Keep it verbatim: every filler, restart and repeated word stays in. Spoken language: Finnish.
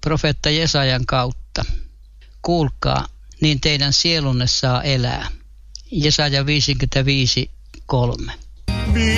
profeetta Jesajan kautta. Kuulkaa, niin teidän sielunne saa elää. Jesaja viisikymmentäviisi kolme.